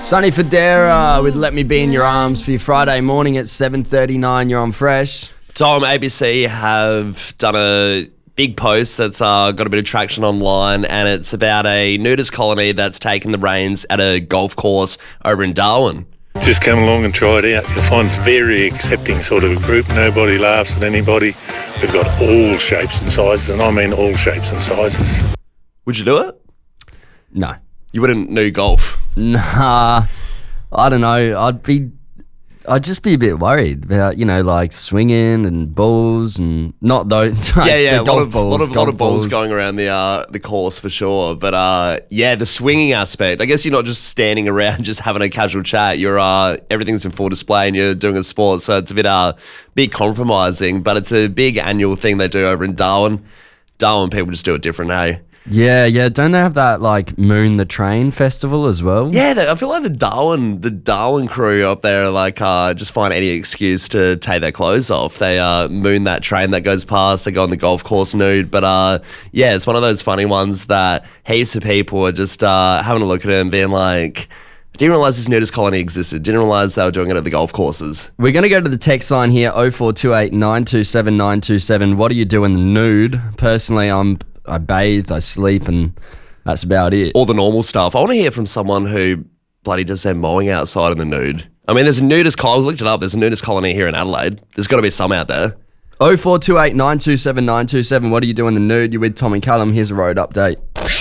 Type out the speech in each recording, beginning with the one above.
Sonny Fodera with Let Me Be in Your Arms for your Friday morning at 7:39. You're on Fresh. Tom, ABC have done a big post that's got a bit of traction online, and it's about a nudist colony that's taken the reins at a golf course over in Darwin. Just come along and try it out. You'll find it's very accepting sort of a group. Nobody laughs at anybody. We've got all shapes and sizes, and I mean all shapes and sizes. Would you do it? No. You wouldn't nude golf? Nah. I don't know. I'd just be a bit worried about, like swinging and balls and not those. Yeah, a lot of balls going around the course for sure. But the swinging aspect. I guess you're not just standing around just having a casual chat. You're everything's in full display and you're doing a sport, so it's a bit compromising. But it's a big annual thing they do over in Darwin. Darwin people just do it different, hey? Yeah. Don't they have that Moon the Train festival as well? Yeah, I feel like the Darwin crew up there just find any excuse to take their clothes off. They moon that train that goes past. They go on the golf course nude. But it's one of those funny ones that heaps of people are just having a look at it and being like, didn't realise this nudist colony existed. Didn't realise they were doing it at the golf courses. We're going to go to the text line here, 0428 927 927. What do you do in the nude? Personally, I bathe, I sleep, and that's about it. All the normal stuff. I want to hear from someone who bloody does their mowing outside in the nude. I mean, there's a nudist colony. I looked it up. There's a nudist colony here in Adelaide. There's got to be some out there. 0428 927 927. What do you do in the nude? You're with Tom and Callum. Here's a road update.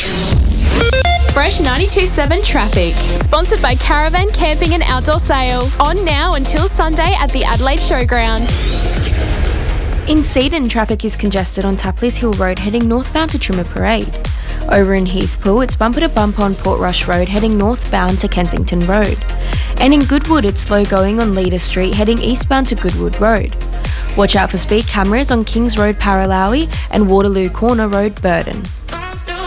Fresh 92.7 traffic. Sponsored by Caravan Camping and Outdoor Sale. On now until Sunday at the Adelaide Showground. In Seaton, traffic is congested on Tapley's Hill Road heading northbound to Trimmer Parade. Over in Heathpool, it's bumper to bumper on Portrush Road heading northbound to Kensington Road. And in Goodwood, it's slow going on Leader Street heading eastbound to Goodwood Road. Watch out for speed cameras on Kings Road Paralawi and Waterloo Corner Road Burton.